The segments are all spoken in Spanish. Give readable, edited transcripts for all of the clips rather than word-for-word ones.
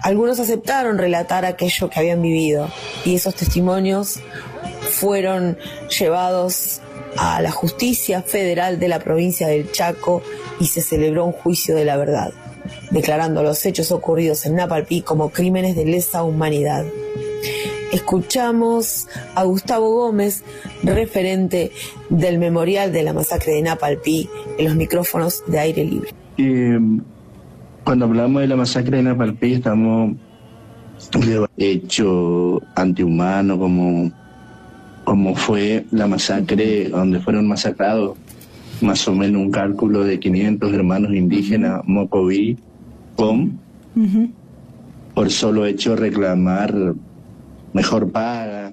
Algunos aceptaron relatar aquello que habían vivido y esos testimonios fueron llevados a la justicia federal de la provincia del Chaco y se celebró un juicio de la verdad, declarando los hechos ocurridos en Napalpí como crímenes de lesa humanidad. Escuchamos a Gustavo Gómez, referente del memorial de la masacre de Napalpí, en los micrófonos de Aire Libre. Cuando hablamos de la masacre de Napalpí estamos hecho antihumano como fue la masacre donde fueron masacrados más o menos un cálculo de 500 hermanos indígenas Mocoví, por solo hecho reclamar mejor paga.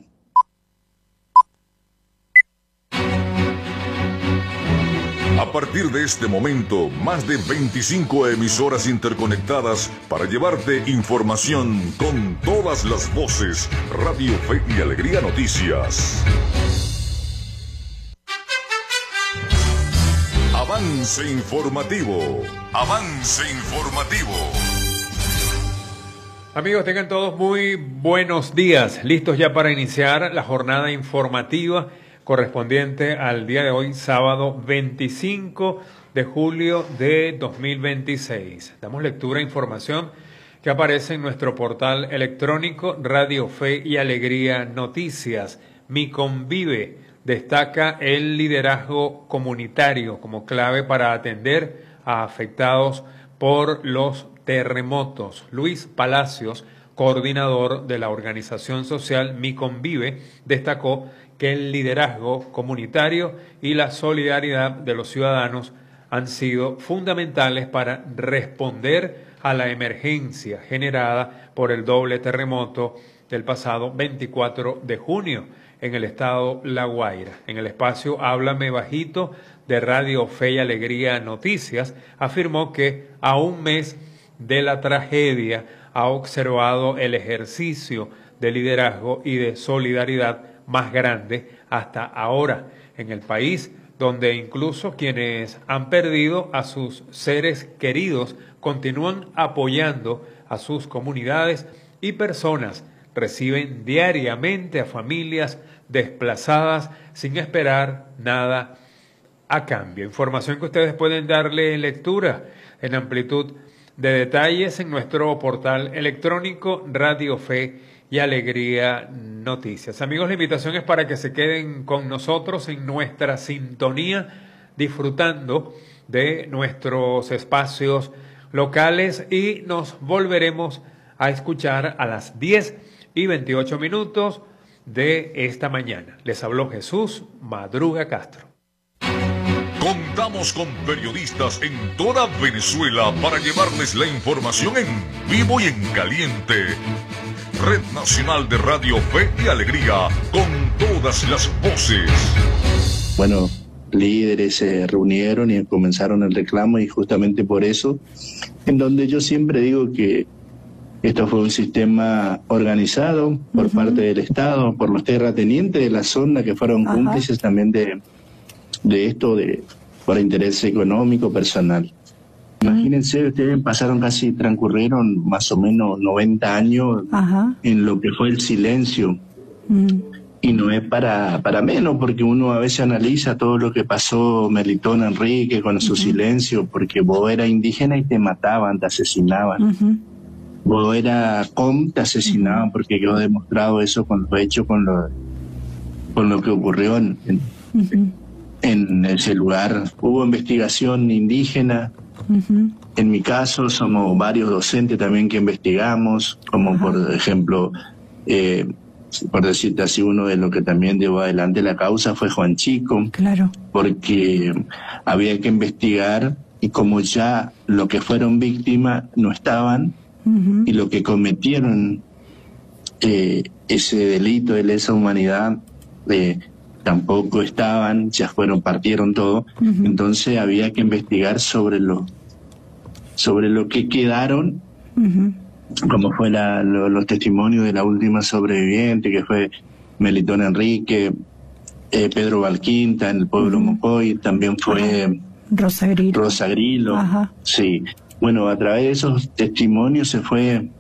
A partir de este momento, más de 25 emisoras interconectadas para llevarte información con todas las voces. Radio Fe y Alegría Noticias. Avance informativo. Avance informativo. Amigos, tengan todos muy buenos días. Listos ya para iniciar la jornada informativa correspondiente al día de hoy, sábado 25 de julio de 2026. Damos lectura a información que aparece en nuestro portal electrónico Radio Fe y Alegría Noticias. Mi Convive destaca el liderazgo comunitario como clave para atender a afectados por los terremotos. Luis Palacios, coordinador de la organización social Mi Convive, destacó que el liderazgo comunitario y la solidaridad de los ciudadanos han sido fundamentales para responder a la emergencia generada por el doble terremoto del pasado 24 de junio en el estado La Guaira. En el espacio Háblame Bajito de Radio Fe y Alegría Noticias, afirmó que a un mes de la tragedia ha observado el ejercicio de liderazgo y de solidaridad más grande hasta ahora en el país, donde incluso quienes han perdido a sus seres queridos continúan apoyando a sus comunidades y personas reciben diariamente a familias desplazadas sin esperar nada a cambio. Información que ustedes pueden darle lectura en amplitud de detalles en nuestro portal electrónico Radio Fe y Alegría Noticias. Amigos, la invitación es para que se queden con nosotros en nuestra sintonía, disfrutando de nuestros espacios locales, y nos volveremos a escuchar a las 10:28 de esta mañana. Les habló Jesús Madruga Castro. Contamos con periodistas en toda Venezuela para llevarles la información en vivo y en caliente. Red Nacional de Radio Fe y Alegría, con todas las voces. Bueno, líderes se reunieron y comenzaron el reclamo, y justamente por eso, en donde yo siempre digo que esto fue un sistema organizado por parte del Estado, por los terratenientes de la zona que fueron cómplices también de esto, por interés económico personal. Imagínense, ustedes transcurrieron más o menos 90 años en lo que fue el silencio. Y no es para menos, porque uno a veces analiza todo lo que pasó Melitón Enrique con su silencio, porque vos eras indígena y te mataban, te asesinaban. Vos eras te asesinaban, porque quedó demostrado eso con lo hecho, con lo que ocurrió en ese lugar. Hubo investigación indígena. En mi caso somos varios docentes también que investigamos, como por ejemplo, por decirte así, uno de los que también llevó adelante la causa fue Juan Chico. Claro. Porque había que investigar, y como ya lo que fueron víctimas no estaban, y lo que cometieron ese delito de lesa humanidad tampoco estaban, ya partieron todo. Entonces había que investigar sobre lo que quedaron, como fue los testimonios de la última sobreviviente, que fue Melitón Enrique, Pedro Valquinta en el pueblo Mocoy, también fue Rosa Grilo. Sí. Bueno, a través de esos testimonios se fue